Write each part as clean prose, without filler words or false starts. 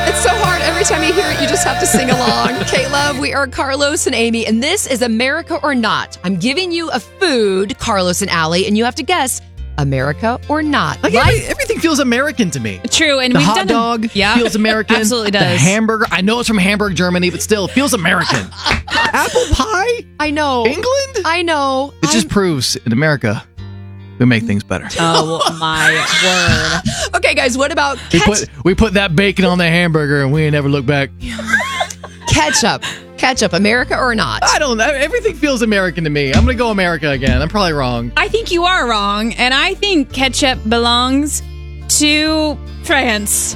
It's so hard. Every time you hear it, you just have to sing along. Caleb, we are Carlos and Amy, and this is America or Not. I'm giving you a food, Carlos and Allie, and you have to guess America or not. Like everything feels American to me. True, and The we've hot done dog feels American. Absolutely The does. hamburger, I know it's from Hamburg, Germany, but still, it feels American. Apple pie? I know. England? I know. It just proves in America, we make things better. Oh my word! Okay, guys, what about We put that bacon on the hamburger and we ain't never look back. ketchup? Ketchup, America or not? I don't know. Everything feels American to me. I'm going to go America again. I'm probably wrong. I think you are wrong, and I think ketchup belongs to France.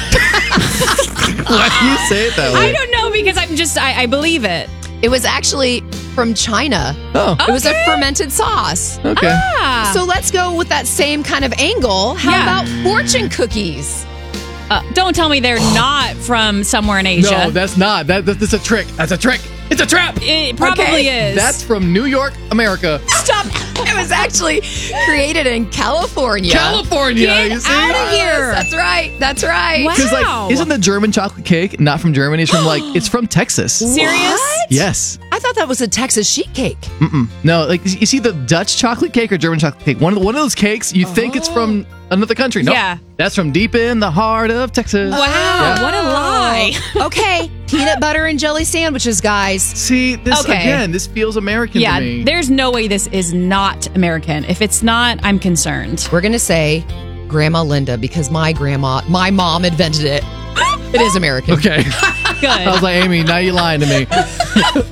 Why do you say it that way? I don't know because I believe it. It was actually from China. Oh, It was a fermented sauce. okay. So let's go with that same kind of angle. How Yeah. about fortune cookies? Don't tell me they're not from somewhere in Asia. No, that's not. That's a trick. That's a trick. It's a trap. It probably is. That's from New York, America. Stop. It was actually created in California. California. Get you see? out of Yes, here. that's right. That's right. Wow. Because isn't the German chocolate cake not from Germany? It's from it's from Texas. Serious? What? Yes. I thought that was a Texas sheet cake. No, like you see the Dutch chocolate cake or German chocolate cake. One of those cakes, you think it's from another country. No, Yeah. that's from deep in the heart of Texas. Wow, Yeah. what a lie. Okay, peanut butter and jelly sandwiches, guys. See, this Okay. again, this feels American Yeah, to me. there's no way this is not American. If it's not, I'm concerned. We're going to say Grandma Linda because my mom invented it. It is American. Okay. Good. I was like, Amy, now you're lying to me.